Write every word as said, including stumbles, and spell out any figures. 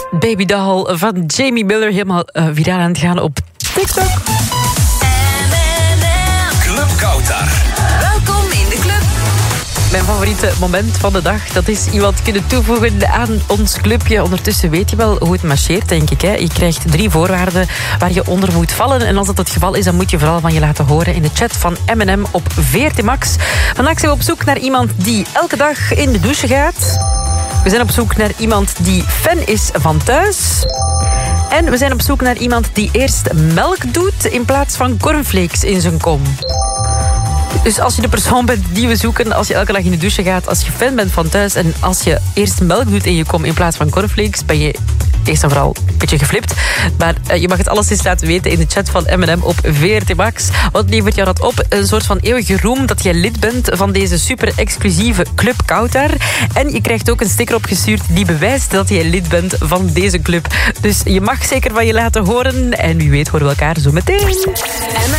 Baby Doll van Jamie Miller. Helemaal uh, viraal aan het gaan op TikTok. Club Kautar. Welkom in de club. Mijn favoriete moment van de dag, dat is iemand kunnen toevoegen aan ons clubje. Ondertussen weet je wel hoe het marcheert, denk ik. Hè? Je krijgt drie voorwaarden waar je onder moet vallen. En als dat het geval is, dan moet je vooral van je laten horen in de chat van M en M op V R T Max. Vandaag zijn we op zoek naar iemand die elke dag in de douche gaat. We zijn op zoek naar iemand die fan is van thuis. En we zijn op zoek naar iemand die eerst melk doet in plaats van cornflakes in zijn kom. Dus als je de persoon bent die we zoeken, als je elke dag in de douche gaat, als je fan bent van thuis en als je eerst melk doet in je kom in plaats van cornflakes, ben je eerst en vooral een beetje geflipt. Maar uh, je mag het alleszins laten weten in de chat van M en M op V R T Max. Wat levert jou dat op? Een soort van eeuwige roem dat je lid bent van deze super exclusieve Club Kautar. En je krijgt ook een sticker opgestuurd die bewijst dat je lid bent van deze club. Dus je mag zeker van je laten horen. En wie weet horen we elkaar zo meteen. M